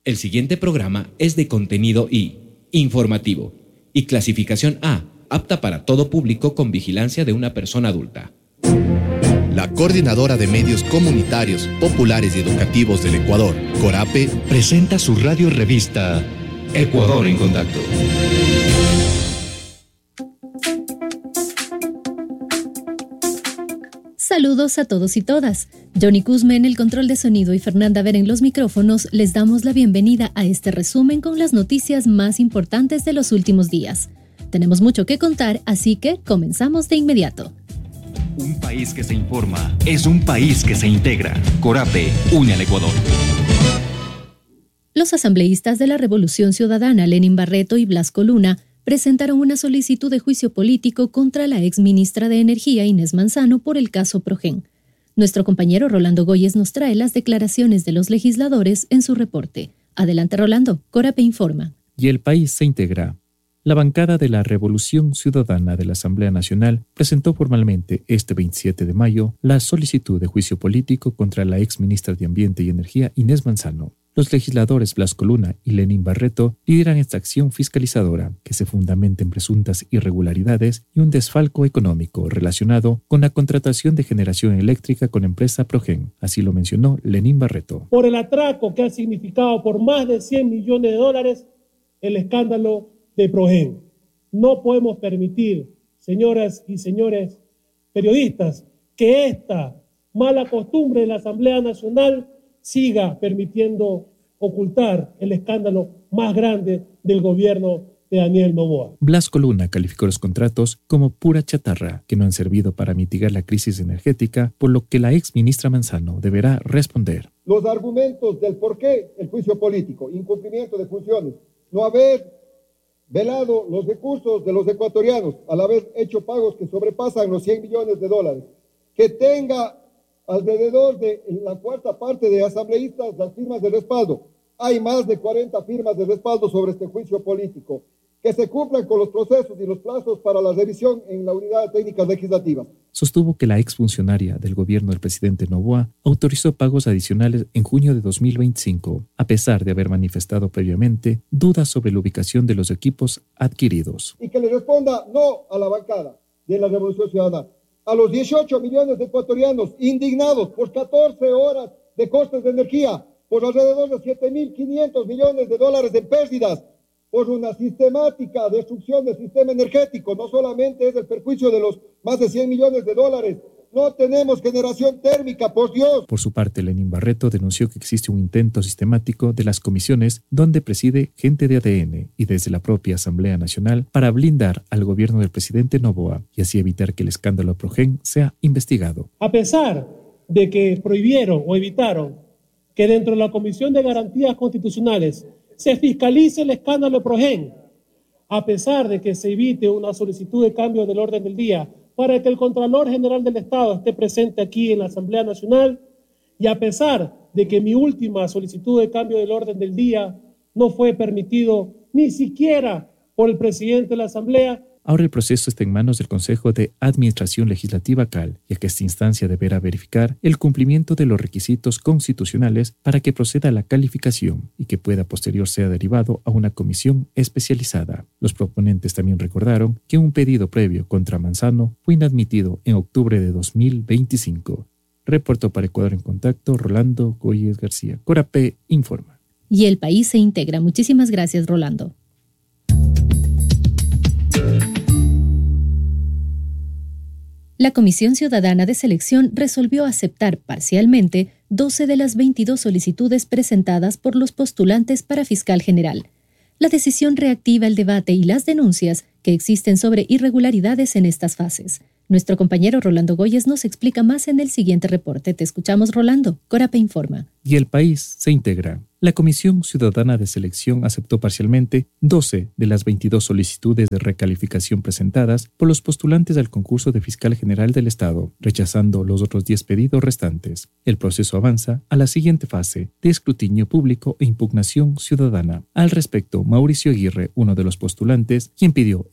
El siguiente programa es de contenido informativo y clasificación A, apta para todo público con vigilancia de una persona adulta. La Coordinadora de Medios Comunitarios, Populares y Educativos del Ecuador, CORAPE, presenta su radio revista Ecuador en Contacto. Saludos a todos y todas. Johnny Kuzma en el control de sonido y Fernanda Vera en los micrófonos les damos la bienvenida a este resumen con las noticias más importantes de los últimos días. Tenemos mucho que contar, así que comenzamos de inmediato. Un país que se informa es un país que se integra. CORAPE une al Ecuador. Los asambleístas de la Revolución Ciudadana, Lenín Barreto y Blasco Luna, presentaron una solicitud de juicio político contra la exministra de Energía, Inés Manzano, por el caso Progen. Nuestro compañero Rolando Goyes nos trae las declaraciones de los legisladores en su reporte. Adelante, Rolando. CORAPE informa. Y el país se integra. La bancada de la Revolución Ciudadana de la Asamblea Nacional presentó formalmente este 27 de mayo la solicitud de juicio político contra la exministra de Ambiente y Energía, Inés Manzano. Los legisladores Blasco Luna y Lenín Barreto lideran esta acción fiscalizadora que se fundamenta en presuntas irregularidades y un desfalco económico relacionado con la contratación de generación eléctrica con empresa Progen. Así lo mencionó Lenín Barreto. Por el atraco que ha significado por más de 100 millones de dólares el escándalo de Progen. No podemos permitir, señoras y señores periodistas, que esta mala costumbre de la Asamblea Nacional siga permitiendo ocultar el escándalo más grande del gobierno de Daniel Noboa. Blasco Luna calificó los contratos como pura chatarra, que no han servido para mitigar la crisis energética, por lo que la exministra Manzano deberá responder. Los argumentos del por qué el juicio político, incumplimiento de funciones, no haber velado los recursos de los ecuatorianos al haber hecho pagos que sobrepasan los 100 millones de dólares, que tenga alrededor de la cuarta parte de asambleístas las firmas de respaldo. Hay más de 40 firmas de respaldo sobre este juicio político. Que se cumplan con los procesos y los plazos para la revisión en la unidad de técnicas legislativas. Sostuvo que la exfuncionaria del gobierno del presidente Noboa autorizó pagos adicionales en junio de 2025, a pesar de haber manifestado previamente dudas sobre la ubicación de los equipos adquiridos. Y que le responda no a la bancada de la Revolución Ciudadana, a los 18 millones de ecuatorianos indignados por 14 horas de costes de energía, por alrededor de 7.500 millones de dólares de pérdidas, por una sistemática destrucción del sistema energético. No solamente es el perjuicio de los más de 100 millones de dólares, no tenemos generación térmica, por Dios. Por su parte, Lenín Barreto denunció que existe un intento sistemático de las comisiones donde preside gente de ADN y desde la propia Asamblea Nacional para blindar al gobierno del presidente Noboa y así evitar que el escándalo Progen sea investigado. A pesar de que prohibieron o evitaron que dentro de la Comisión de Garantías Constitucionales se fiscalice el escándalo Progen, a pesar de que se evite una solicitud de cambio del orden del día para que el Contralor General del Estado esté presente aquí en la Asamblea Nacional, y a pesar de que mi última solicitud de cambio del orden del día no fue permitido ni siquiera por el presidente de la Asamblea. Ahora el proceso está en manos del Consejo de Administración Legislativa CAL, ya que esta instancia deberá verificar el cumplimiento de los requisitos constitucionales para que proceda a la calificación y que pueda posterior sea derivado a una comisión especializada. Los proponentes también recordaron que un pedido previo contra Manzano fue inadmitido en octubre de 2025. Reportó para Ecuador en Contacto, Rolando Goyes García. CORAPE informa. Y el país se integra. Muchísimas gracias, Rolando. La Comisión Ciudadana de Selección resolvió aceptar parcialmente 12 de las 22 solicitudes presentadas por los postulantes para fiscal general. La decisión reactiva el debate y las denuncias que existen sobre irregularidades en estas fases. Nuestro compañero Rolando Goyes nos explica más en el siguiente reporte. Te escuchamos, Rolando. CORAPE informa. Y el país se integra. La Comisión Ciudadana de Selección aceptó parcialmente 12 de las 22 solicitudes de recalificación presentadas por los postulantes al concurso de fiscal general del Estado, rechazando los otros 10 pedidos restantes. El proceso avanza a la siguiente fase de escrutinio público e impugnación ciudadana. Al respecto, Mauricio Aguirre, uno de los postulantes, quien pidió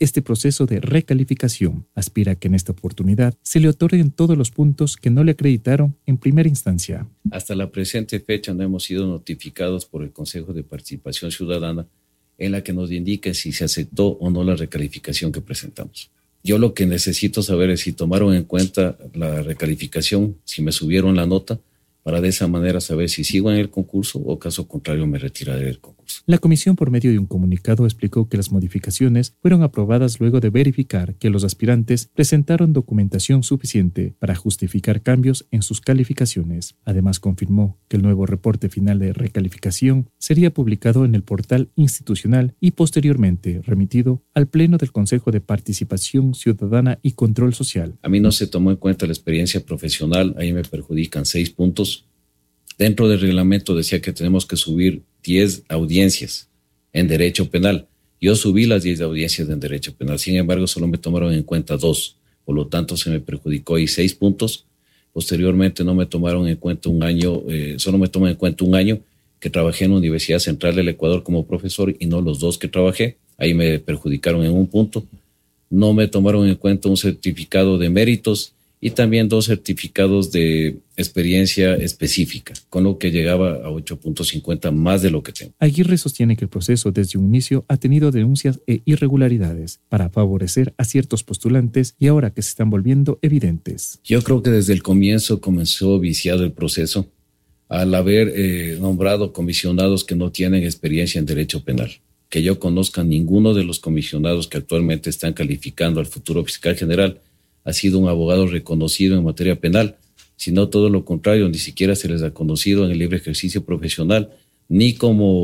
este proceso de recalificación. Aspira a que en esta oportunidad se le otorguen todos los puntos que no le acreditaron en primera instancia. Hasta la presente fecha no hemos sido notificados por el Consejo de Participación Ciudadana en la que nos indique si se aceptó o no la recalificación que presentamos. Yo lo que necesito saber es si tomaron en cuenta la recalificación, si me subieron la nota, para de esa manera saber si sigo en el concurso o caso contrario me retiraré del concurso. La comisión, por medio de un comunicado, explicó que las modificaciones fueron aprobadas luego de verificar que los aspirantes presentaron documentación suficiente para justificar cambios en sus calificaciones. Además, confirmó que el nuevo reporte final de recalificación sería publicado en el portal institucional y posteriormente remitido al Pleno del Consejo de Participación Ciudadana y Control Social. A mí no se tomó en cuenta la experiencia profesional, ahí me perjudican 6 puntos. Dentro del reglamento decía que tenemos que subir 10 audiencias en derecho penal. Yo subí las 10 audiencias en derecho penal, sin embargo solo me tomaron en cuenta 2, por lo tanto se me perjudicó ahí 6 puntos. Posteriormente no me tomaron en cuenta un año, solo me toman en cuenta un año que trabajé en la Universidad Central del Ecuador como profesor y no los 2 que trabajé, ahí me perjudicaron en un punto. No me tomaron en cuenta un certificado de méritos y también 2 certificados de experiencia específica, con lo que llegaba a 8.50 más de lo que tengo. Aguirre sostiene que el proceso desde un inicio ha tenido denuncias e irregularidades para favorecer a ciertos postulantes y ahora que se están volviendo evidentes. Yo creo que desde el comienzo comenzó viciado el proceso al haber nombrado comisionados que no tienen experiencia en derecho penal. Que yo conozca ninguno de los comisionados que actualmente están calificando al futuro fiscal general ha sido un abogado reconocido en materia penal, sino todo lo contrario, ni siquiera se les ha conocido en el libre ejercicio profesional, ni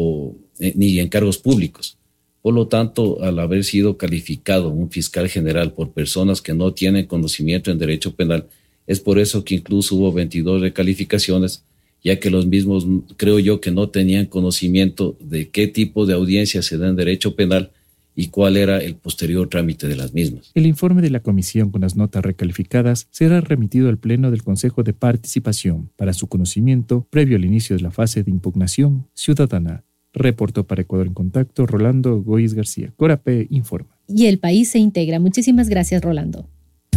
en cargos públicos. Por lo tanto, al haber sido calificado un fiscal general por personas que no tienen conocimiento en derecho penal, es por eso que incluso hubo 22 recalificaciones, ya que los mismos, creo yo, que no tenían conocimiento de qué tipo de audiencia se da en derecho penal y cuál era el posterior trámite de las mismas. El informe de la comisión con las notas recalificadas será remitido al Pleno del Consejo de Participación para su conocimiento previo al inicio de la fase de impugnación ciudadana. Reportó para Ecuador en Contacto Rolando Goiz García. Corape informa. Y el país se integra. Muchísimas gracias, Rolando.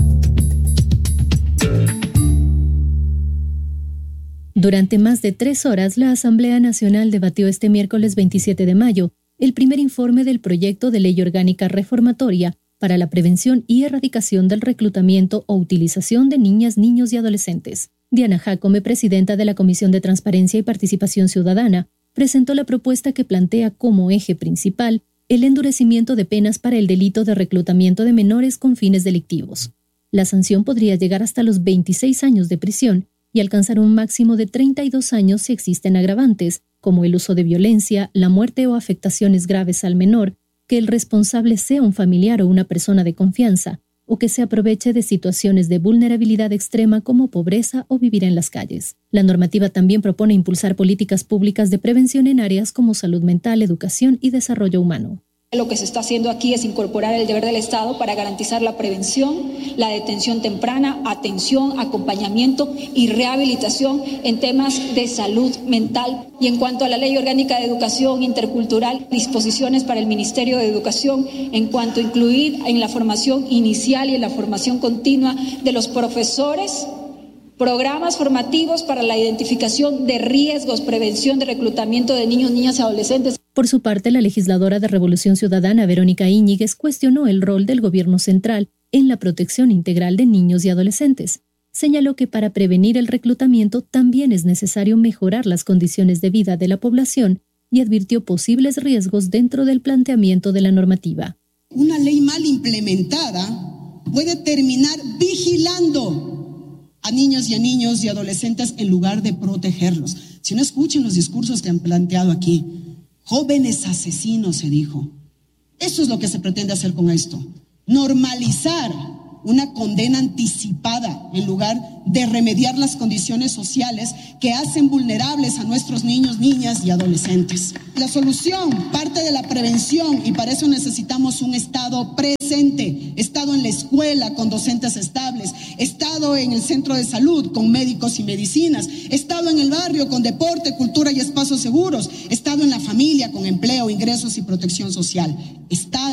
Durante más de 3 horas, la Asamblea Nacional debatió este miércoles 27 de mayo el primer informe del proyecto de ley orgánica reformatoria para la prevención y erradicación del reclutamiento o utilización de niñas, niños y adolescentes. Diana Jacome, presidenta de la Comisión de Transparencia y Participación Ciudadana, presentó la propuesta que plantea como eje principal el endurecimiento de penas para el delito de reclutamiento de menores con fines delictivos. La sanción podría llegar hasta los 26 años de prisión y alcanzar un máximo de 32 años si existen agravantes, como el uso de violencia, la muerte o afectaciones graves al menor, que el responsable sea un familiar o una persona de confianza, o que se aproveche de situaciones de vulnerabilidad extrema como pobreza o vivir en las calles. La normativa también propone impulsar políticas públicas de prevención en áreas como salud mental, educación y desarrollo humano. Lo que se está haciendo aquí es incorporar el deber del Estado para garantizar la prevención, la detención temprana, atención, acompañamiento y rehabilitación en temas de salud mental. Y en cuanto a la Ley Orgánica de Educación Intercultural, disposiciones para el Ministerio de Educación en cuanto a incluir en la formación inicial y en la formación continua de los profesores programas formativos para la identificación de riesgos, prevención de reclutamiento de niños, niñas y adolescentes. Por su parte, la legisladora de Revolución Ciudadana, Verónica Íñiguez, cuestionó el rol del gobierno central en la protección integral de niños y adolescentes. Señaló que para prevenir el reclutamiento también es necesario mejorar las condiciones de vida de la población y advirtió posibles riesgos dentro del planteamiento de la normativa. Una ley mal implementada puede terminar vigilando a niños y adolescentes en lugar de protegerlos. Si no, escuchen los discursos que han planteado aquí. Jóvenes asesinos, se dijo. Eso es lo que se pretende hacer con esto. Normalizar una condena anticipada en lugar de remediar las condiciones sociales que hacen vulnerables a nuestros niños, niñas y adolescentes. La solución parte de la prevención y para eso necesitamos un Estado presente, Estado en la escuela con docentes estables, Estado en el centro de salud con médicos y medicinas, Estado en el barrio con deporte, cultura y espacios seguros, Estado en la familia con empleo, ingresos y protección social, Estado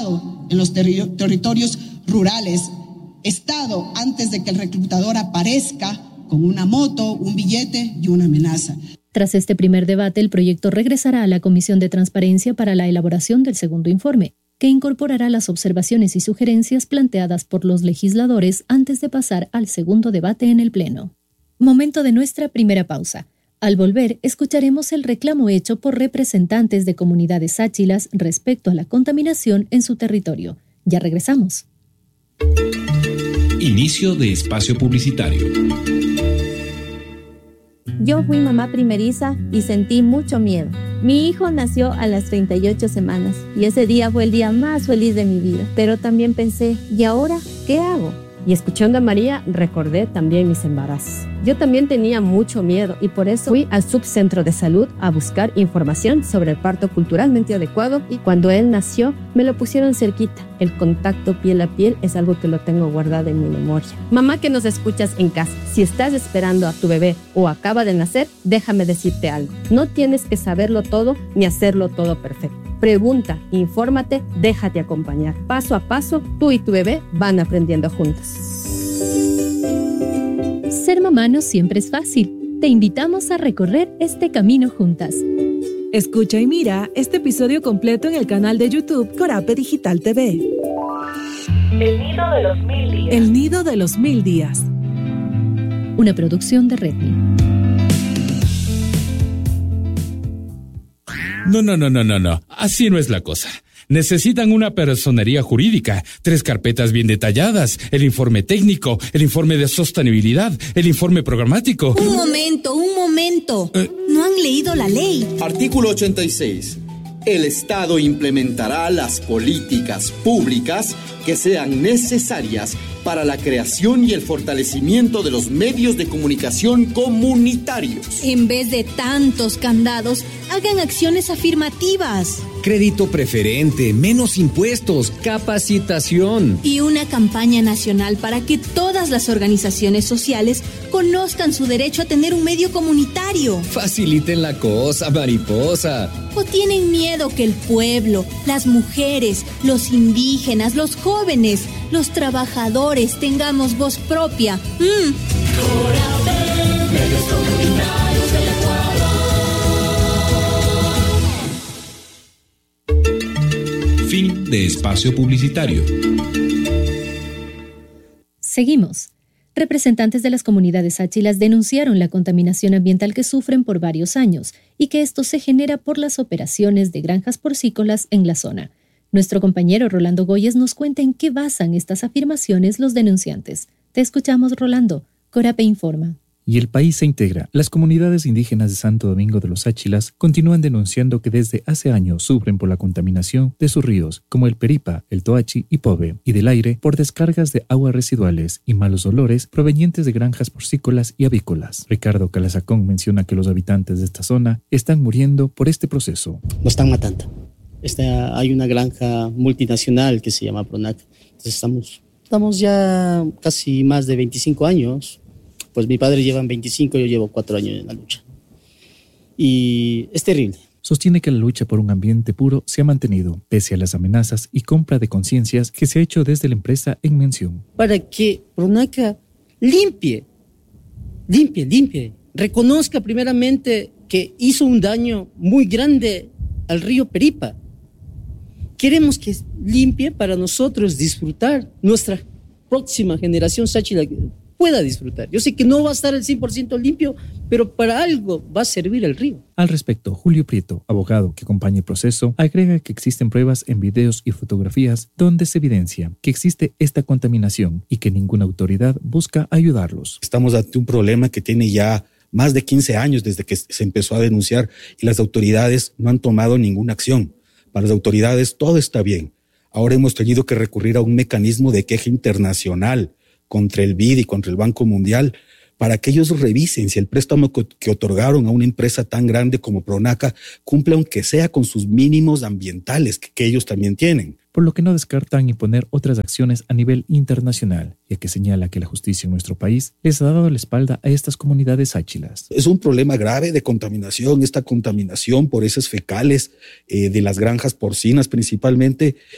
Estado en los territorios rurales. Estado antes de que el reclutador aparezca con una moto, un billete y una amenaza. Tras este primer debate, el proyecto regresará a la Comisión de Transparencia para la elaboración del segundo informe, que incorporará las observaciones y sugerencias planteadas por los legisladores antes de pasar al segundo debate en el Pleno. Momento de nuestra primera pausa. Al volver, escucharemos el reclamo hecho por representantes de comunidades sáchilas respecto a la contaminación en su territorio. Ya regresamos. Inicio de espacio publicitario. Yo fui mamá primeriza y sentí mucho miedo. Mi hijo nació a las 38 semanas y ese día fue el día más feliz de mi vida. Pero también pensé, ¿y ahora qué hago? Y escuchando a María, recordé también mis embarazos. Yo también tenía mucho miedo y por eso fui al subcentro de salud a buscar información sobre el parto culturalmente adecuado y cuando él nació, me lo pusieron cerquita. El contacto piel a piel es algo que lo tengo guardado en mi memoria. Mamá que nos escuchas en casa, si estás esperando a tu bebé o acaba de nacer, déjame decirte algo. No tienes que saberlo todo ni hacerlo todo perfecto. Pregunta, infórmate, déjate acompañar. Paso a paso, tú y tu bebé van aprendiendo juntos. Ser mamá no siempre es fácil. Te invitamos a recorrer este camino juntas. Escucha y mira este episodio completo en el canal de YouTube Corape Digital TV. El nido de los 1000 días. El nido de los 1000 días. Una producción de Redmi. No. Así no es la cosa. Necesitan una personería jurídica, 3 carpetas bien detalladas, el informe técnico, el informe de sostenibilidad, el informe programático. Un momento. ¿No han leído la ley? Artículo 86. El Estado implementará las políticas públicas que sean necesarias para la creación y el fortalecimiento de los medios de comunicación comunitarios. En vez de tantos candados, hagan acciones afirmativas. Crédito preferente, menos impuestos, capacitación. Y una campaña nacional para que todas las organizaciones sociales conozcan su derecho a tener un medio comunitario. Faciliten la cosa, mariposa. ¿O tienen miedo que el pueblo, las mujeres, los indígenas, los jóvenes, los trabajadores tengamos voz propia? Medios comunitarios del Ecuador. Fin de espacio publicitario. Seguimos. Representantes de las comunidades sáchilas denunciaron la contaminación ambiental que sufren por varios años y que esto se genera por las operaciones de granjas porcícolas en la zona. Nuestro compañero Rolando Goyes nos cuenta en qué basan estas afirmaciones los denunciantes. Te escuchamos, Rolando. Corape informa. Y el país se integra. Las comunidades indígenas de Santo Domingo de los Sáchilas continúan denunciando que desde hace años sufren por la contaminación de sus ríos, como el Peripa, el Toachi y Pobe, y del aire por descargas de aguas residuales y malos olores provenientes de granjas porcícolas y avícolas. Ricardo Calazacón menciona que los habitantes de esta zona están muriendo por este proceso. Nos están matando. Hay una granja multinacional que se llama Pronac. Entonces estamos ya casi más de 25 años. Pues mi padre lleva 25, yo llevo 4 años en la lucha. Y es terrible. Sostiene que la lucha por un ambiente puro se ha mantenido, pese a las amenazas y compra de conciencias que se ha hecho desde la empresa en mención. Para que Pronaca limpie, reconozca primeramente que hizo un daño muy grande al río Peripa. Queremos que limpie para nosotros disfrutar, nuestra próxima generación sáchila pueda disfrutar. Yo sé que no va a estar el 100% limpio, pero para algo va a servir el río. Al respecto, Julio Prieto, abogado que acompaña el proceso, agrega que existen pruebas en videos y fotografías donde se evidencia que existe esta contaminación y que ninguna autoridad busca ayudarlos. Estamos ante un problema que tiene ya más de 15 años desde que se empezó a denunciar y las autoridades no han tomado ninguna acción. Para las autoridades todo está bien. Ahora hemos tenido que recurrir a un mecanismo de queja internacional contra el BID y contra el Banco Mundial para que ellos revisen si el préstamo que otorgaron a una empresa tan grande como Pronaca cumple aunque sea con sus mínimos ambientales que ellos también tienen. Por lo que no descartan imponer otras acciones a nivel internacional, ya que señala que la justicia en nuestro país les ha dado la espalda a estas comunidades sáchilas. Es un problema grave de contaminación, esta contaminación por heces fecales de las granjas porcinas principalmente,